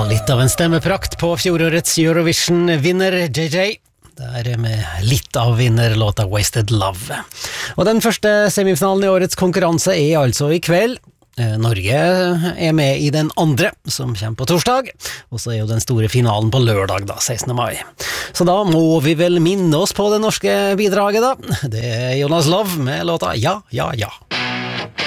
litt av en stemmeprakt på fjorårets Eurovision-vinner JJ. Der med litt av vinnerlåta Wasted Love. Og den første semifinalen i årets konkurranse er altså i kveld. Norge er med i den andre, som kommer på torsdag, og så er jo den store finalen på lørdag da, 16. mai. Så da må vi vel minne oss på det norske bidraget da. Det er Jonas Love med låta Ja, ja, ja.